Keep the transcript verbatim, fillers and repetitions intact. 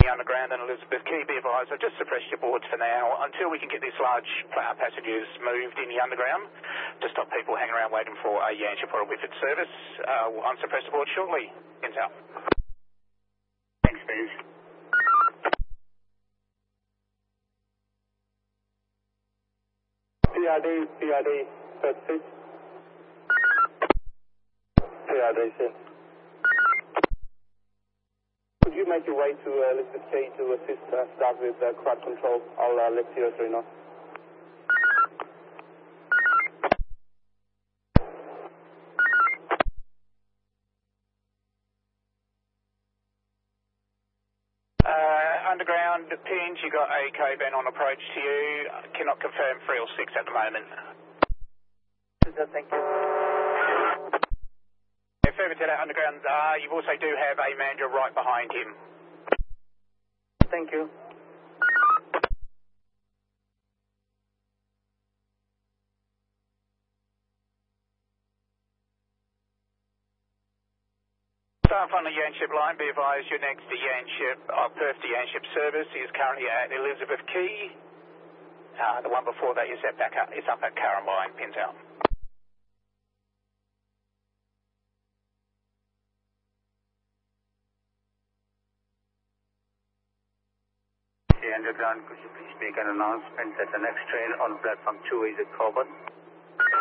the underground and Elizabeth Quay, be advised, I've just suppressed your boards for now until we can get this large uh, passengers moved in the underground to stop people hanging around waiting for a Yanship or a Whitford service. Uh, we'll unsuppress the board shortly. Ends out. Thanks, please. P R D, P R D, thirty-six. P R D, sir. Could you make your way to uh, Elizabeth Quay to assist uh, staff with uh, crowd control? I'll uh, let zero three know. Uh, underground, Pinch, you got a K-Ben on approach to you. Cannot confirm three or six at the moment. Thank you. Yeah, further to that underground, uh, you also do have a manager right behind him. Thank you. Staff on the Yanship line, be advised your next Yanship, uh, Perth to Yanship service is currently at Elizabeth Quay. Uh, the one before that is at back up, it's up at Carambine, pins out. The underground, could you please make an announcement that the next train on platform two is at Coburn?